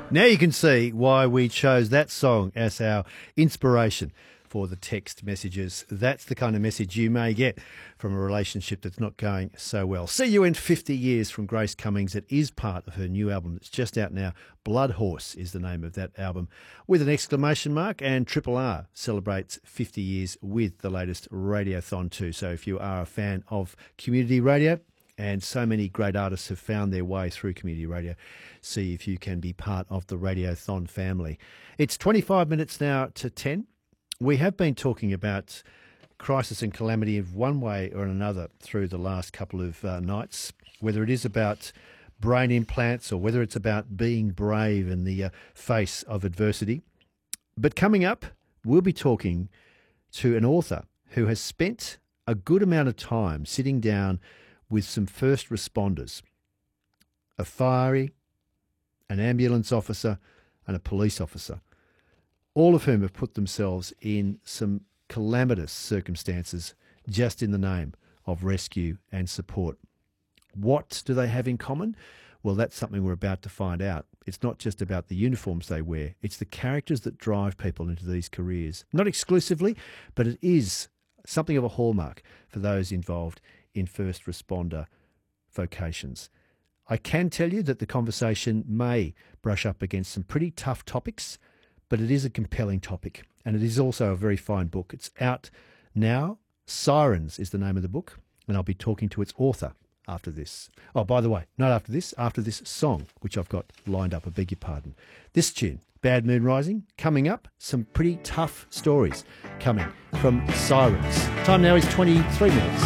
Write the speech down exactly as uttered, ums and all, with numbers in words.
Now you can see why we chose that song as our inspiration for the text messages. That's the kind of message you may get from a relationship that's not going so well. See you in fifty years from Grace Cummings. It is part of her new album that's just out now. Blood Horse is the name of that album with an exclamation mark, and Triple R celebrates fifty years with the latest Radiothon too. So if you are a fan of community radio, and so many great artists have found their way through community radio, see if you can be part of the Radiothon family. It's twenty-five minutes now to ten. We have been talking about crisis and calamity in one way or another through the last couple of uh, nights, whether it is about brain implants or whether it's about being brave in the uh, face of adversity. But coming up, we'll be talking to an author who has spent a good amount of time sitting down with some first responders, a fiery, an ambulance officer and a police officer, all of whom have put themselves in some calamitous circumstances just in the name of rescue and support. What do they have in common? Well, that's something we're about to find out. It's not just about the uniforms they wear. It's the characters that drive people into these careers. Not exclusively, but it is something of a hallmark for those involved in first responder vocations. I can tell you that the conversation may brush up against some pretty tough topics, but it is a compelling topic, and it is also a very fine book. It's out now. Sirens is the name of the book, and I'll be talking to its author after this. Oh, by the way, not after this, after this song, which I've got lined up, I beg your pardon. This tune, Bad Moon Rising, coming up, some pretty tough stories coming from Sirens. Time now is twenty-three minutes